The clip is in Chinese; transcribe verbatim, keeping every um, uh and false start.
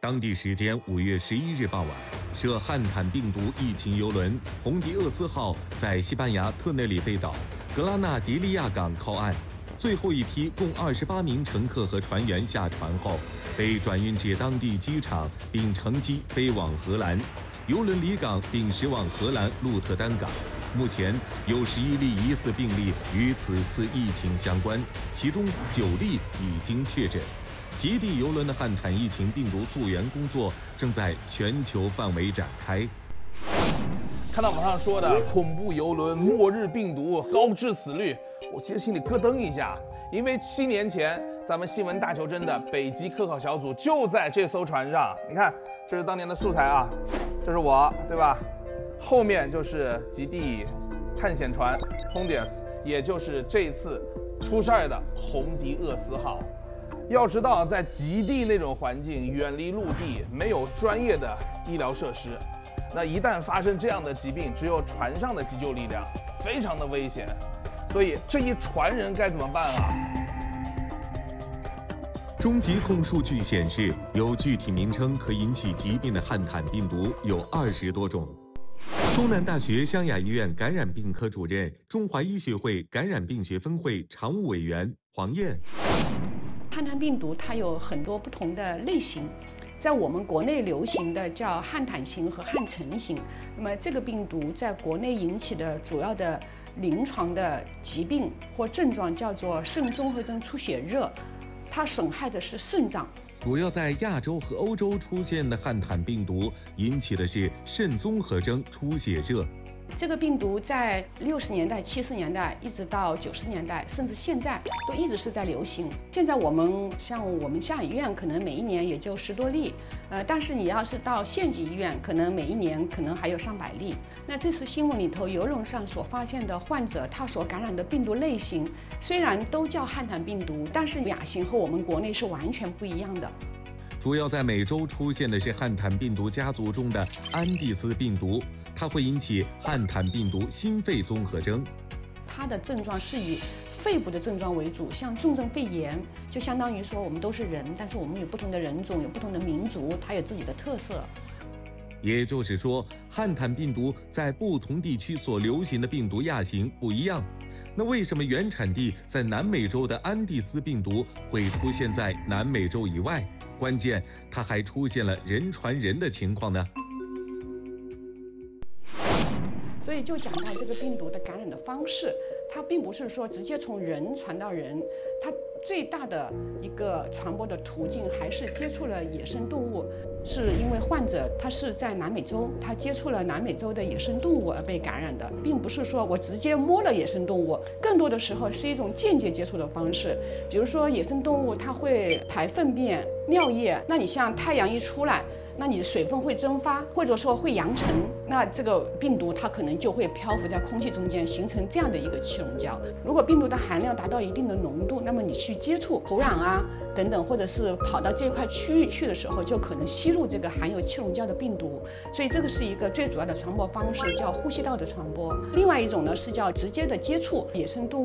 当地时间五月十一日傍晚，涉汉坦病毒疫情邮轮“红迪厄斯号”在西班牙特内里费岛格拉纳迪利亚港靠岸。最后一批共二十八名乘客和船员下船后，被转运至当地机场，并乘机飞往荷兰。邮轮离港并驶往荷兰鹿特丹港。目前有十一例疑似病例与此次疫情相关，其中九例已经确诊。极地邮轮的汉坦疫情病毒溯源工作正在全球范围展开。 看到网上说的恐怖邮轮、末日病毒、高致死率，我其实心里咯噔一下，因为七年前咱们新闻大求真的北极科考小组就在这艘船上。你看，这是当年的素材啊，这是我，对吧？后面就是极地探险船 Hondius， 也就是这次出事儿的红迪厄斯号。要知道，在极地那种环境，远离陆地，没有专业的医疗设施，那一旦发生这样的疾病，只有船上的急救力量，非常的危险。所以这一船人该怎么办啊？ 中疾控数据显示，有具体名称可引起疾病的汉坦病毒有二十多种。中南大学湘雅医院感染病科主任、中华医学会感染病学分会常务委员黄燕。 汉坦病毒它有很多不同的类型，在我们国内流行的叫汉坦型和汉城型。那么这个病毒在国内引起的主要的临床的疾病或症状叫做肾综合征出血热，它损害的是肾脏。 主要在亚洲和欧洲出现的汉坦病毒引起的是肾综合征出血热。 这个病毒在六十年代、七十年代一直到九十年代，甚至现在都一直是在流行。现在我们像我们湘雅医院，可能每一年也就十多例，呃，但是你要是到县级医院，可能每一年可能还有上百例。那这次新闻里头邮轮上所发现的患者，他所感染的病毒类型虽然都叫汉坦病毒，但是亚型和我们国内是完全不一样的。 主要在美洲出现的是汉坦病毒家族中的安第斯病毒，它会引起汉坦病毒心肺综合征。 它的症状是以肺部的症状为主，像重症肺炎，就相当于说我们都是人，但是我们有不同的人种，有不同的民族，它有自己的特色。 也就是说，汉坦病毒在不同地区所流行的病毒亚型不一样。那为什么原产地在南美洲的安第斯病毒会出现在南美洲以外？关键，它还出现了人传人的情况呢。 所以就讲到这个病毒的感染的方式，它并不是说直接从人传到人，它最大的一个传播的途径还是接触了野生动物。是因为患者他是在南美洲，他接触了南美洲的野生动物而被感染的，并不是说我直接摸了野生动物，更多的时候是一种间接接触的方式。比如说野生动物它会排粪便、尿液，那你像太阳一出来，那你的水分会蒸发，或者说会扬尘，那这个病毒它可能就会漂浮在空气中间，形成这样的一个气溶胶。如果病毒的含量达到一定的浓度，那么你去接触土壤啊等等，或者是跑到这块区域去的时候，就可能吸入这个含有气溶胶的病毒。所以这个是一个最主要的传播方式，叫呼吸道的传播。另外一种呢是叫直接的接触野生动物。